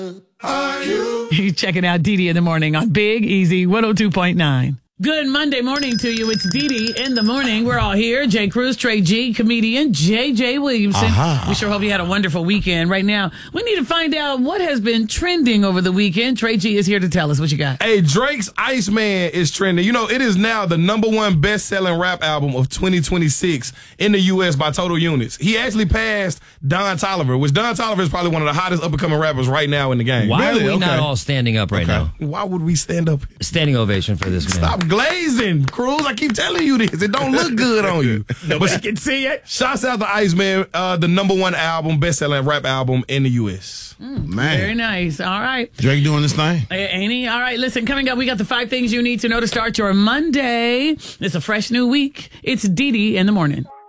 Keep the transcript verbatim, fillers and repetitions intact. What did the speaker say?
Are you? You checking out Dee Dee in the morning on Big Easy one oh two point nine. Good Monday morning to you. It's Dee Dee in the morning. We're all here. Jay Cruz, Trey G, comedian J J Williamson. Uh-huh. We sure hope you had a wonderful weekend. Right now, we need to find out what has been trending over the weekend. Trey G is here to tell us what you got. Hey, Drake's Iceman is trending. You know, it is now the number one best-selling rap album of twenty twenty-six in the U S by total units. He actually passed Don Toliver, which Don Toliver is probably one of the hottest up-and-coming rappers right now in the game. Why really? are we okay. not all standing up right okay. now? Why would we stand up? Standing ovation for this man. Stop glazing, Cruz. I keep telling you this. It don't look good on you. Nobody can see it. Shouts out to Iceman, uh, the number one album, best-selling rap album in the U S Mm, Man. Very nice. All right. Drake doing this thing. Hey, ain't he? All right, listen, coming up, we got the five things you need to know to start your Monday. It's a fresh new week. It's Dee Dee in the morning.